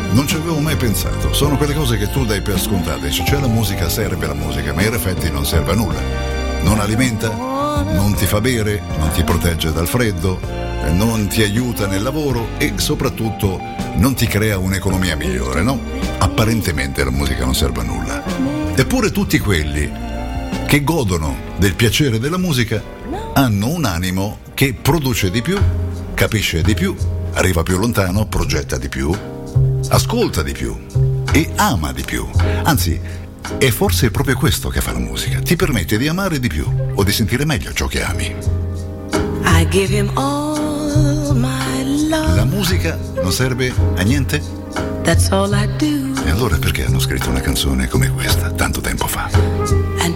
Non ci avevo mai pensato. Sono quelle cose che tu dai per scontate. Se c'è la musica, serve la musica, ma in effetti non serve a nulla. Non alimenta, non ti fa bere, non ti protegge dal freddo, non ti aiuta nel lavoro e soprattutto non ti crea un'economia migliore, no? Apparentemente la musica non serve a nulla. Eppure tutti quelli che godono del piacere della musica hanno un animo che produce di più, capisce di più, arriva più lontano, progetta di più, ascolta di più e ama di più. Anzi, è forse proprio questo che fa la musica. Ti permette di amare di più o di sentire meglio ciò che ami. I give him all my love. La musica non serve a niente? That's all I do. E allora perché hanno scritto una canzone come questa tanto tempo fa? And